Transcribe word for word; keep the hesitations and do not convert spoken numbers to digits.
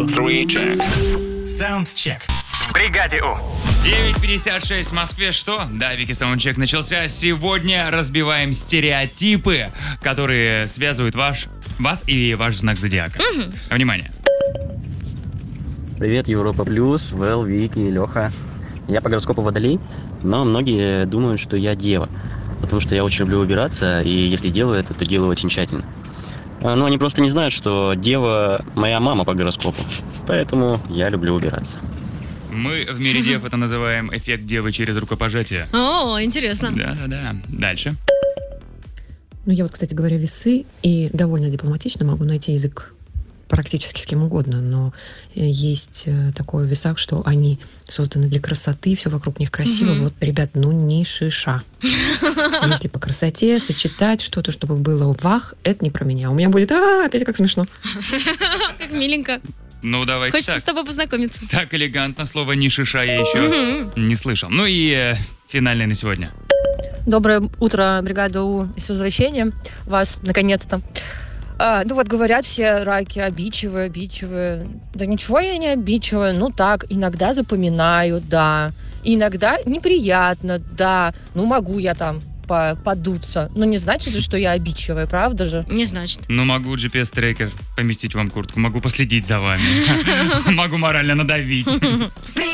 two, three, check. Саундчек. В бригаде У. девять пятьдесят шесть в Москве. Что? Да, Вики, саундчек начался. Сегодня разбиваем стереотипы, которые связывают ваш, вас и ваш знак зодиака. Мгм. Внимание. Привет, Европа Плюс, Вэл, Вики, Леха. Я по гороскопу Водолей, но многие думают, что я дева, потому что я очень люблю убираться, и если делаю это, то делаю очень тщательно. А, Но они просто не знают, что дева моя мама по гороскопу, поэтому я люблю убираться. Мы в мире дев это называем эффект девы через рукопожатие. О, интересно. Да-да-да. Дальше. Ну, я вот, кстати говоря, весы, и довольно дипломатично могу найти язык практически с кем угодно, но э, есть э, такое в весах, что они созданы для красоты, все вокруг них красиво. Мгм. Вот, ребят, ну не шиша. Если по красоте сочетать что-то, чтобы было вах, это не про меня. У меня будет, а, опять как смешно. Как миленько. Ну, давайте Хочется так. с тобой познакомиться. Так элегантно, слово «не шиша» я еще Мгм. не слышал. Ну и э, финальный на сегодня. Доброе утро, бригада У, и с возвращением вас, наконец-то. А, ну вот говорят все раки обидчивые, обидчивые. Да ничего я не обидчивая, ну так, иногда запоминаю, да. Иногда неприятно, да. Ну могу я там по- подуться. Но не значит же, что я обидчивая, правда же? Не значит. Ну, могу джи пи эс-трекер поместить вам куртку, могу последить за вами, могу морально надавить.